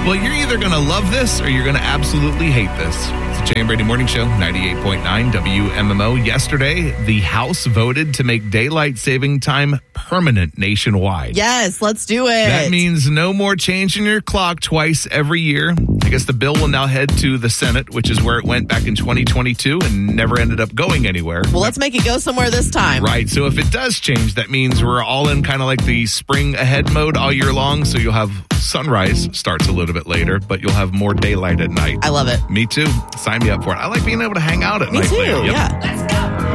Well, you're either going to love this or you're going to absolutely hate this. It's the Jay and Brady Morning Show, 98.9 WMMO. Yesterday, the House voted to make daylight saving time permanent nationwide. Yes, let's do it. That means no more changing your clock twice every year. I guess the bill will now head to the Senate, which is where it went back in 2022 and never ended up going anywhere. Well, let's make it go somewhere this time. Right. So if it does change, that means we're all in kind of like the spring ahead mode all year long. So you'll have sunrise starts a little bit later, but you'll have more daylight at night. I love it. Me too. Sign me up for it. I like being able to hang out at night. Me too, later. Yep. yeah. Let's go.